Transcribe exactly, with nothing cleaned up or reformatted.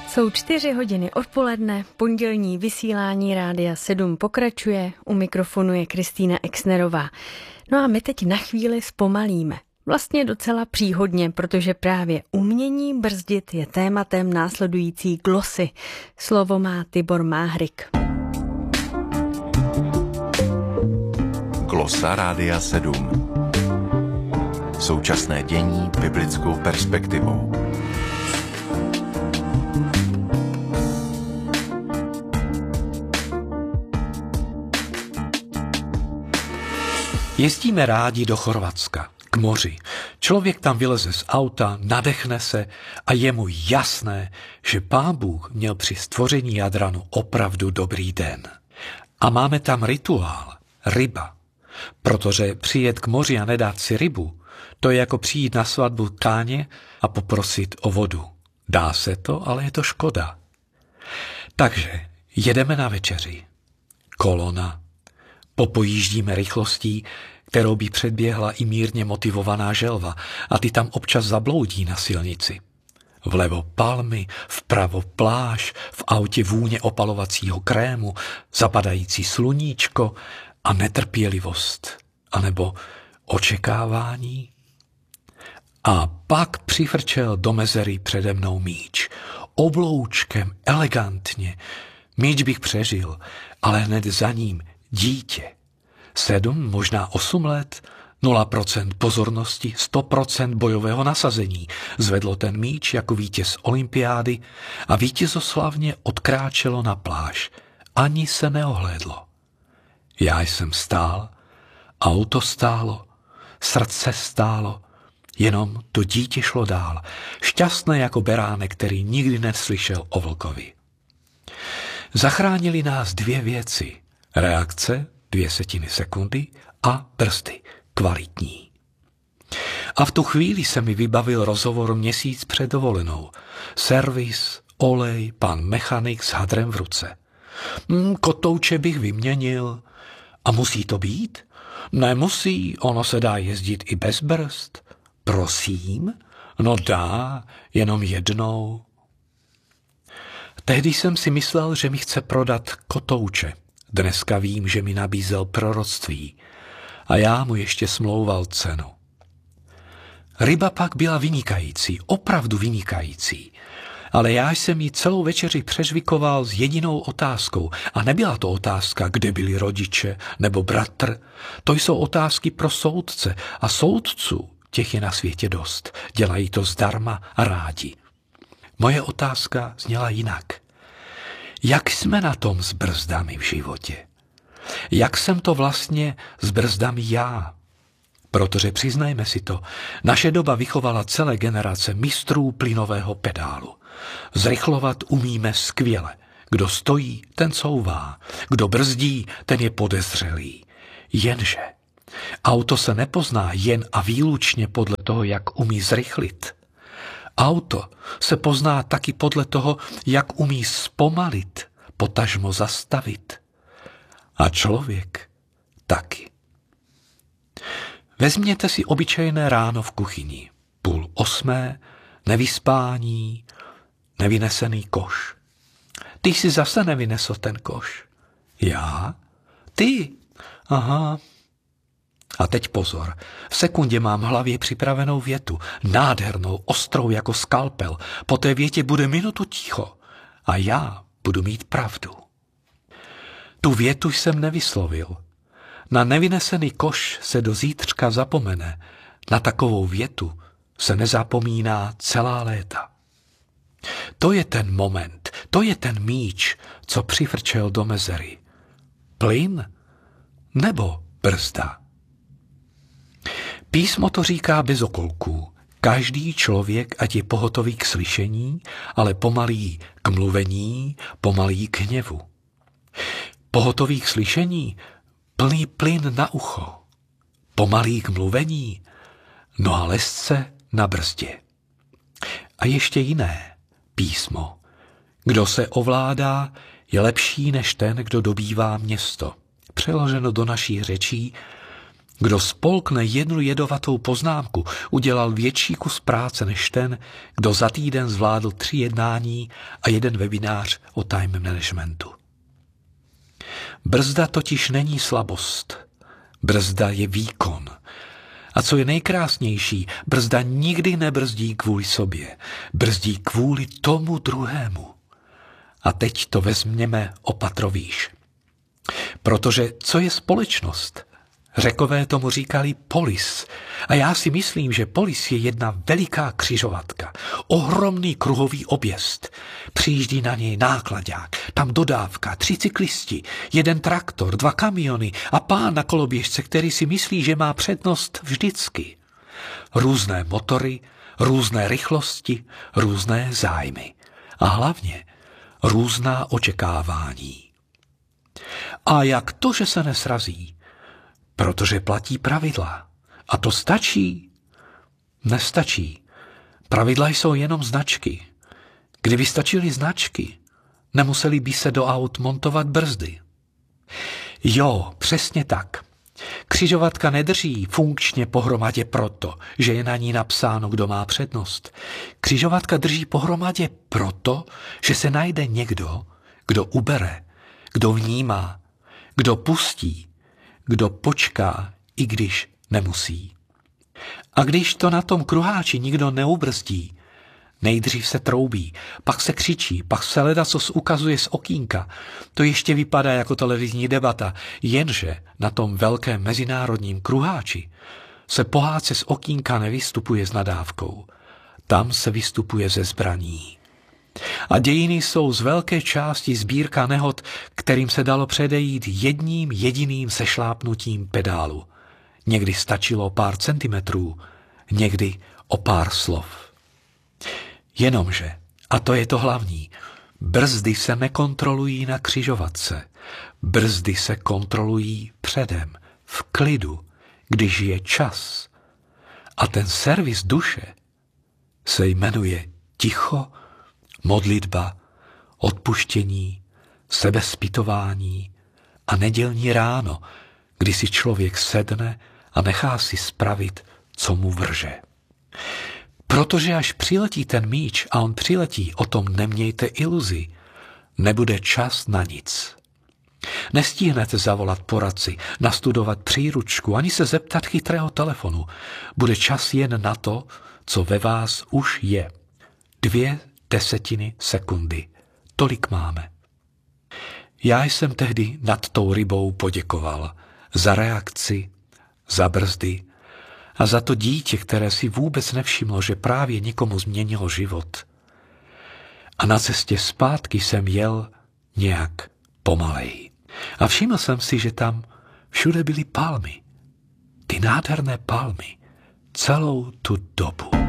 Jsou čtyři hodiny odpoledne, pondělní vysílání Rádia sedm pokračuje, u mikrofonu je Kristýna Exnerová. No a my teď na chvíli zpomalíme. Vlastně docela příhodně, protože právě umění brzdit je tématem následující glosy. Slovo má Tibor Máhrik. Glosa Rádia sedm. Současné dění biblickou perspektivou. Jezdíme rádi do Chorvatska, k moři. Člověk tam vyleze z auta, nadechne se a je mu jasné, že Pán Bůh měl při stvoření Jadranu opravdu dobrý den. A máme tam rituál, ryba. Protože přijet k moři a nedát si rybu, to je jako přijít na svatbu Káně a poprosit o vodu. Dá se to, ale je to škoda. Takže jedeme na večeři. Kolona. Popojíždíme rychlostí, kterou by předběhla i mírně motivovaná želva, a ty tam občas zabloudí na silnici. Vlevo palmy, vpravo pláž, v autě vůně opalovacího krému, zapadající sluníčko a netrpělivost, anebo očekávání. A pak přifrčel do mezery přede mnou míč. Obloučkem, elegantně. Míč bych přežil, ale hned za ním dítě. Sedm, možná osm let, nula procent pozornosti, sto procent bojového nasazení. Zvedlo ten míč jako vítěz olympiády a vítězoslavně odkráčelo na pláž. Ani se neohlédlo. Já jsem stál, auto stálo, srdce stálo, jenom to dítě šlo dál, šťastné jako beránek, který nikdy neslyšel o vlkovi. Zachránili nás dvě věci. Reakce, dvě setiny sekundy, a brzdy, kvalitní. A v tu chvíli se mi vybavil rozhovor měsíc před dovolenou. Servis, olej, pan mechanik s hadrem v ruce. Hmm, kotouče bych vyměnil. A musí to být? Nemusí, ono se dá jezdit i bez brzd. Prosím? No dá, jenom jednou. Tehdy jsem si myslel, že mi chce prodat kotouče. Dneska vím, že mi nabízel proroctví a já mu ještě smlouval cenu. Ryba pak byla vynikající, opravdu vynikající, ale já jsem ji celou večeři přežvikoval s jedinou otázkou a nebyla to otázka, kde byli rodiče nebo bratr. To jsou otázky pro soudce a soudců, těch je na světě dost, dělají to zdarma a rádi. Moje otázka zněla jinak. Jak jsme na tom s brzdami v životě? Jak jsem to vlastně s brzdami já? Protože přiznajme si to, naše doba vychovala celé generace mistrů plynového pedálu. Zrychlovat umíme skvěle. Kdo stojí, ten couvá. Kdo brzdí, ten je podezřelý. Jenže auto se nepozná jen a výlučně podle toho, jak umí zrychlit. Auto se pozná taky podle toho, jak umí zpomalit, potažmo zastavit. A člověk taky. Vezměte si obyčejné ráno v kuchyni. Půl osmé, nevyspání, nevynesený koš. Ty jsi zase nevynesl ten koš. Já? Ty? Aha. A teď pozor, v sekundě mám v hlavě připravenou větu, nádhernou, ostrou jako skalpel. Po té větě bude minutu ticho a já budu mít pravdu. Tu větu jsem nevyslovil. Na nevynesený koš se do zítřka zapomene. Na takovou větu se nezapomíná celá léta. To je ten moment, to je ten míč, co přifrčel do mezery. Plyn nebo brzda? Písmo to říká bez okolků. Každý člověk, ať je pohotový k slyšení, ale pomalý k mluvení, pomalý k hněvu. Pohotový k slyšení, plný plyn na ucho. Pomalý k mluvení, no a lezce na brzdě. A ještě jiné písmo. Kdo se ovládá, je lepší než ten, kdo dobývá město. Přeloženo do naší řečí, Kdo spolkne jednu jedovatou poznámku, udělal větší kus práce než ten, kdo za týden zvládl tři jednání a jeden webinář o time managementu. Brzda totiž není slabost. Brzda je výkon. A co je nejkrásnější, brzda nikdy nebrzdí kvůli sobě. Brzdí kvůli tomu druhému. A teď to vezměme opatrovýš. Protože co je společnost? Řekové tomu říkali polis. A já si myslím, že polis je jedna veliká křižovatka. Ohromný kruhový objezd. Přijíždí na něj náklaďák, tam dodávka, tři cyklisti, jeden traktor, dva kamiony a pán na koloběžce, který si myslí, že má přednost vždycky. Různé motory, různé rychlosti, různé zájmy. A hlavně různá očekávání. A jak to, že se nesrazí? Protože platí pravidla. A to stačí? Nestačí. Pravidla jsou jenom značky. Kdyby stačily značky, nemuseli by se do aut montovat brzdy. Jo, přesně tak. Křižovatka nedrží funkčně pohromadě proto, že je na ní napsáno, kdo má přednost. Křižovatka drží pohromadě proto, že se najde někdo, kdo ubere, kdo vnímá, kdo pustí, kdo počká, i když nemusí. A když to na tom kruháči nikdo neubrzdí, nejdřív se troubí, pak se křičí, pak se ledacos ukazuje z okýnka. To ještě vypadá jako televizní debata, jenže na tom velkém mezinárodním kruháči se pohádce z okýnka nevystupuje s nadávkou. Tam se vystupuje ze zbraní. A dějiny jsou z velké části sbírka nehod, kterým se dalo předejít jedním jediným sešlápnutím pedálu. Někdy stačilo pár centimetrů, někdy o pár slov. Jenomže, a to je to hlavní, brzdy se nekontrolují na křižovatce. Brzdy se kontrolují předem, v klidu, když je čas. A ten servis duše se jmenuje ticho, modlitba, odpuštění, sebezpytování a nedělní ráno, kdy si člověk sedne a nechá si spravit, co mu vrže. Protože až přiletí ten míč a on přiletí, o tom nemějte iluzi, nebude čas na nic. Nestihnete zavolat poradci, nastudovat příručku, ani se zeptat chytrého telefonu. Bude čas jen na to, co ve vás už je. Dvě desetiny sekundy. Tolik máme. Já jsem tehdy nad tou rybou poděkoval za reakci, za brzdy a za to dítě, které si vůbec nevšimlo, že právě někomu změnilo život. A na cestě zpátky jsem jel nějak pomalej. A všiml jsem si, že tam všude byly palmy. Ty nádherné palmy. Celou tu dobu.